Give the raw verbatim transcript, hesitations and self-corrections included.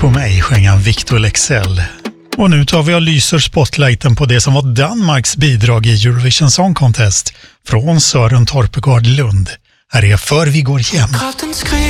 på mig, sjöng han Victor Leksell. Och nu tar vi och lyser spotlighten på det som var Danmarks bidrag i Eurovision Song Contest från Søren Torpegaard Lund. Här är För vi går hem.